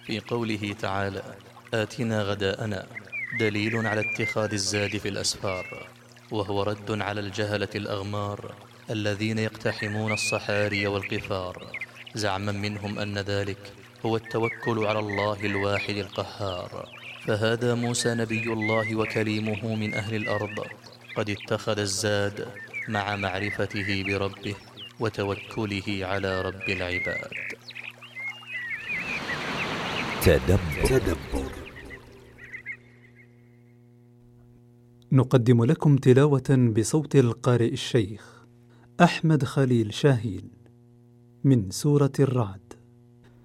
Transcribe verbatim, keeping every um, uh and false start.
في قوله تعالى: آتنا غداءنا، دليل على اتخاذ الزاد في الأسفار، وهو رد على الجهلة الأغمار الذين يقتحمون الصحاري والقفار، زعما منهم أن ذلك هو التوكل على الله الواحد القهار. فهذا موسى نبي الله وكليمه من أهل الأرض قد اتخذ الزاد مع معرفته بربه وتوكله على رب العباد. تدبر. تدبر. نقدم لكم تلاوة بصوت القارئ الشيخ أحمد خليل شاهين من سورة الرعد.